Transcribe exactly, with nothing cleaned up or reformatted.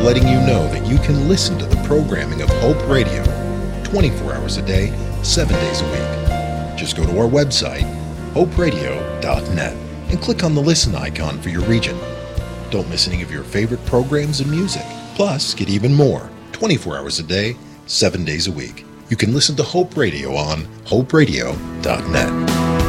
letting you know that you can listen to the programming of Hope Radio twenty-four hours a day, seven days a week. Just go to our website, hope radio dot net, and click on the listen icon for your region. Don't miss any of your favorite programs and music. Plus, get even more twenty-four hours a day, seven days a week. You can listen to Hope Radio on hope radio dot net.